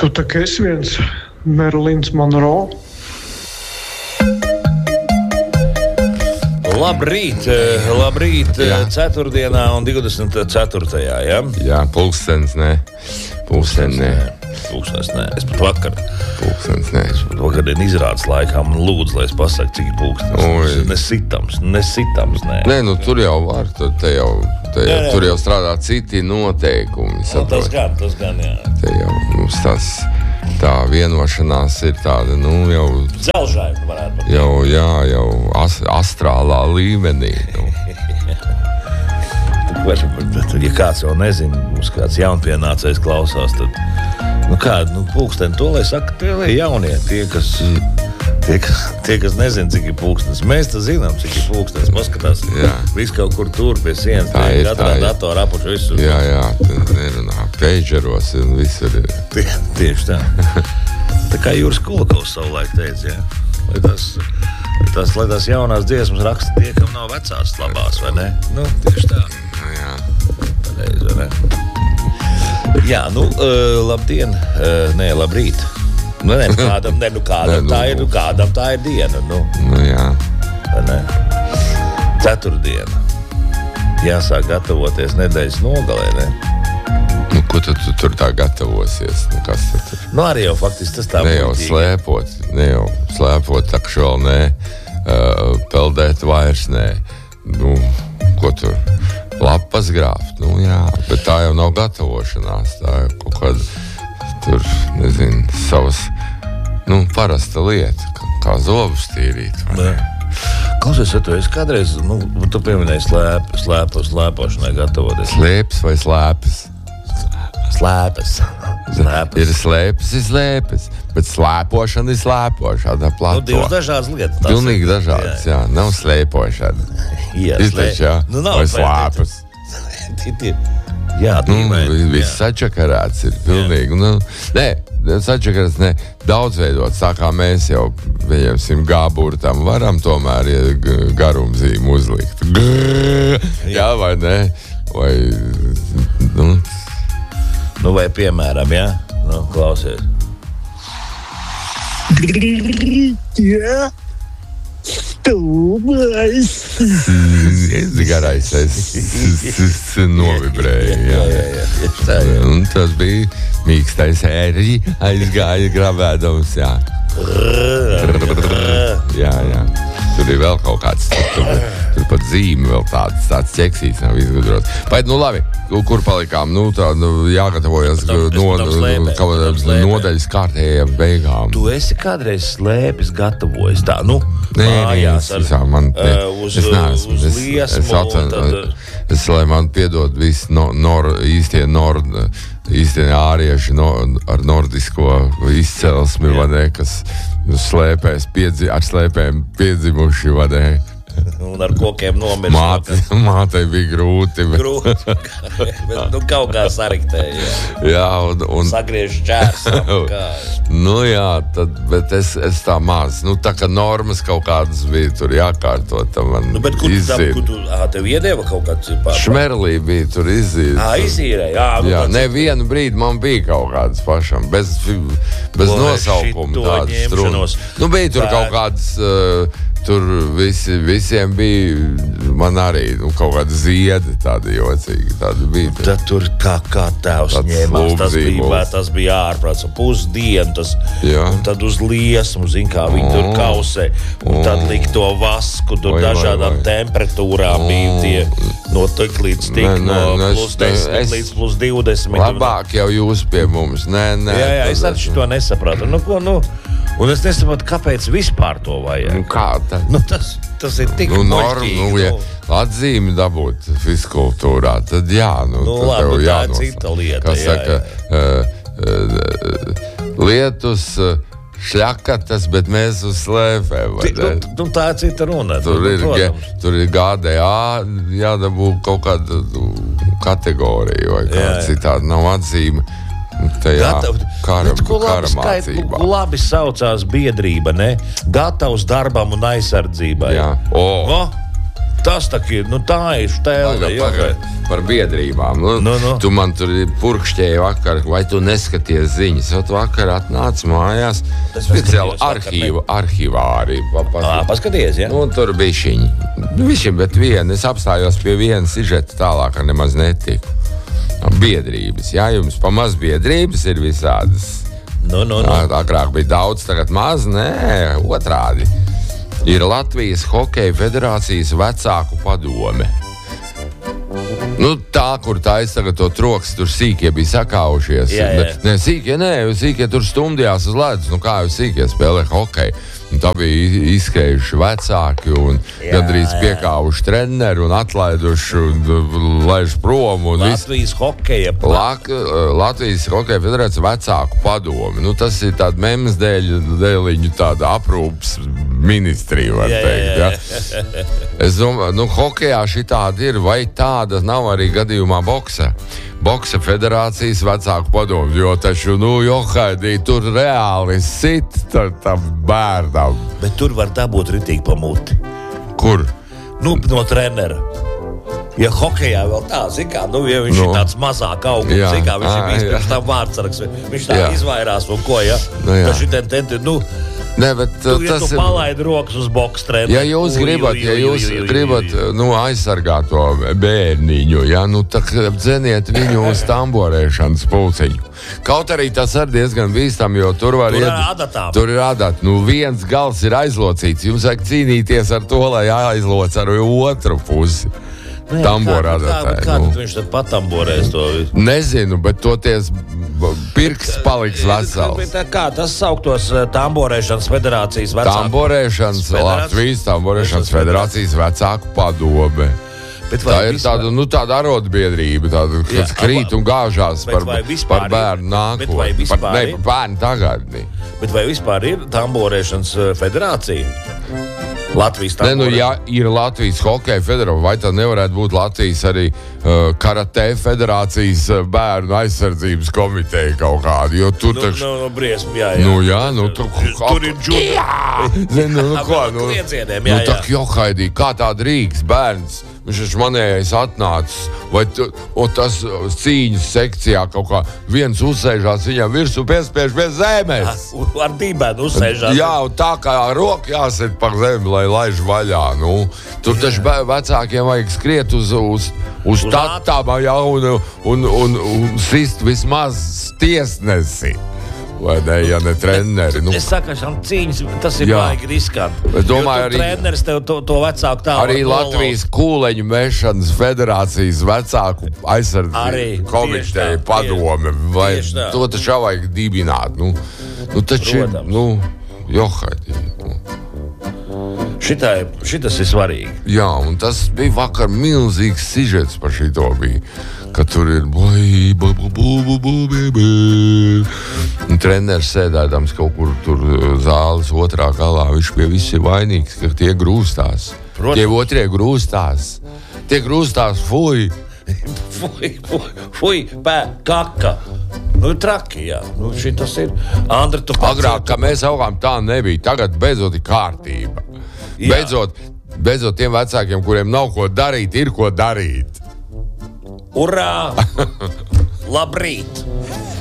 Tu tā kā esi viens Merlins Monroe. Labrīt, ceturtdienā un 24. Ja? Jā, pulkstens, nē. Pulkstens, nē. Es pat vakar. Pulkstens, nē. Es pat vakardien izrādes laikā man lūdzu, lai es pasaku, cik ir pulkstens. Nesitams, nē. Nē, nu tur jau var, tur jau strādā citi noteikumi. No, tas gan, jā. Te jau mums tā vienošanās ir tāda, jau... Dzelžaini varētu pat. Jau astrālā līmenī. Ja kāds vēl nezina, mums kāds jaunpienācējs klausās, tad, pulksteni to, lai saka, tie jaunie, tie, kas nezina, cik ir pulkstenis. Mēs tā zinām, cik ir pulkstenis. Paskatās, viss kaut kur tur pie sienas, katrā datorā apuši visu. Jā, nerunā, pageros un visur ir. Tieši tā. Tā kā Jūras Kulakovs savulaik teica, jā. Lai tās jaunās dziesmas raksta tie, kam nav vecās labās, vai ne? Tieši tā. Jā. Pareizi, vai ne? Jā, labdien, labrīt. Kādam tā ir diena, Jā. Vai ne? Ceturtdiena. Jāsāk gatavoties nedēļas nogalē, ne? Ko tu tur tā gatavosies? Kas tad ir? Arī jau faktiski tas tā ne jau slēpot, tak šo vēl nē, peldēt vairs nē. Ko tur? Lapas grāft? Jā, bet tā jau nav gatavošanās. Tā ir kaut kāda tur, nezinu, savas, parasta lieta, kā zobus tīrīt. Klausies, tu esi kādreiz, tu pieminēji slēpošanai gatavoties. Slēpes vai slēpes? Slēpes. Ir slēpes, bet slēpošana ir slēpošana. Divas dažādas lietas. Pilnīgi dažādas, jā. Nav slēpošana. Vai slēpes. Jā, viss sačakarēts ir pilnīgi. Sačakarēts ne daudzveidots, tā kā mēs jau, pieņemsim, G-burtam varam tomēr garumzīmu uzlikt. Jā, vai ne? Vai, vai piemēram, jā? Klausies. Jā. Stūmais. Garais novibrēja. Jā. Un tas bija mīkstais ērģi, aizgāja grabēdams, jā. Jā. Tur ir vēl kaut kāds, tur pat zīme vēl tāds ķeksīts nav izgudrots. Pait, labi, kur palikām? Jāgatavojas nodaļas kārtējiem beigām. Tu esi kādreiz slēpis gatavojis tā, mājās uz liesmu. Lai man piedod visi īstie ārieši ar nordisko izcelsmi, vai ne, kas ar slēpēm piedzimuši, vai ne. Un ar kokiem nomirst. Mātei bija grūti. Bet kaut kā sariktēja. Jā, un sagriež čērsam. Bet es tā maz. Tā kā normas kaut kādas bija tur jākārto, tam man izzīd. Tev iedeva kaut kāds pār? Šmerlī bija tur izzīd. Izīrēja. Jā, nevienu brīdi man bija kaut kādas pašam, bez nosaukuma tādas strunas. Bija tur kaut kādas... Tur visiem bija, man arī kaut kāda ziedi tāda jocīga, tāda bija. Tad tur kā tēvs ņēmās, tas bija ārprāts, pusdienu, un tad uz liesmu, kā viņi tur kausē, un tad likt to vasku, tur dažādām temperatūrām bija tie, no tik līdz tik, no plus 10 līdz plus 20. Labāk jau jūs pie mums, nē. Jā, es arī to nesapratu. Un es nesaprotu, kāpēc vispār to vajag. Kā tā? Tas ir tik muļķīgi. Ja atzīmi dabūt fiskultūrā, tad jā. Tā ir cita lieta. Kā saka, lietus šļakatas, bet mēs uz slēpēm. Tā ir cita runa. Tur ir GDA jādabū kaut kāda kategorija vai kā citādi nav atzīme. Labi saucās biedrība, ne? Gatavs darbam un aizsardzībai. Jā. Tas tā ir, tā ir stēle. Par biedrībām. Tu man tur purkšķēji vakar, vai tu neskaties ziņas? Vakar atnāc mājās, speciāli arhivāri. Paskaties, ja? Tur bišķiņi, bet es apstājos pie viena sižeta tālāk, ar nemaz netiku. Biedrības, jā, jums pamaz biedrības ir visādas. Agrāk bija daudz, tagad maz, nē, otrādi. Ir Latvijas Hokeja federācijas vecāku padome. Tā, kur taisa tagad to troks, tur sīkie bija sakaušies. Sīkie tur stumdījās uz ledus. Kā jau sīkie spēlē hokeju. Tā bija izskrējuši vecāki un gandrīz piekāvuši treneri un atlaiduši un laiž prom. Latvijas Hokeja federācija vecāku padomi. Tas ir tāda memes dēliņu tāda aprūpas ministrija, var teikt. Ja? Es domāju, hokejā šitādi ir, vai tāda nav arī gadījumā Boksa federācijas vecāku padomu, jo taču, Johaidī, tur reāli sit tam bērnam. Bet tur var dabūt ritīgi pa muti. Kur? No trenera. Ja hokejā vēl tā, ja viņš ir tāds mazāk augums, viņš ir bijis pirms tam vārdsargs, viņš tā izvairās un ko, ja? Tu palaidi rokas uz boks treneru. Ja jūs gribat aizsargāt to bērniņu, tad dzeniet viņu uz tamborēšanas pulciņu. Kaut arī tas ir diezgan bīstam, jo tur var tur ir adatām. Viens gals ir aizlocīts, jums vajag cīnīties ar to, lai aizloc ar otru pusi. Tamborā adatā. Kā viņš tad patamborēs to visu? Nezinu, bet toties pirksts paliks vesels. Kā tas sauktos tamborēšanas federācijas vecāku? Latvijas tamborēšanas federācijas vecāku padome. Tā ir tāda arotbiedrība, kas krīt un gāžās par bērnu nākotni. Par bērnu tagadni. Bet vai vispār ir tamborēšanas federācija? Latvijas tamborēšanas. Ja ir Latvijas Hokeja federācija, vai tad nevarētu būt Latvijas arī karate federācijas bērnu aizsardzības komiteja kaut kāda? Jo tur taču... briesmi, tur ir kliecieniem, tak Johaidī, kā tāda Rīgas bērns? Viņš taču manējais atnācis, vai tas cīņas sekcijā kaut kā viens uzsēžās viņam virsū piespiež pie zemes. Ar dībēnu uzsēžās. Jā, un tā kā roka jāsit par zemi, lai laiž vaļā. Tur taču vecākiem vajag skriet uz tatām, un sist vismaz tiesnesi. Vai ne, ja ne treneri. Es saku, cīņas, tas ir baigi riskanti. Es domāju, arī treneris tev to vecāku tā arī Latvijas kūleņu mešanas federācijas vecāku aizsardzības komiteja padome. Vai to taču vajag dibināt. Taču, Johaidī. Šitas ir svarīgi. Jā, un tas bija vakar milzīgs sižets par šito bija. Ka tur ir un treneris sēdēdams kaut kur tur zāles otrā galā, viņš pie viss ir vainīgs, ka tie grūstās. Protams. Tie otrie grūstās. Tie grūstās, fuj, kaka. Traki, jā. Šitas ir. Andri, tu pats. Agrāk, ka mēs augām, tā nebija. Tagad beidzot ir kārtība. Beidzot tiem vecākiem, kuriem nav ko darīt, ir ko darīt. Urā! Labrīt!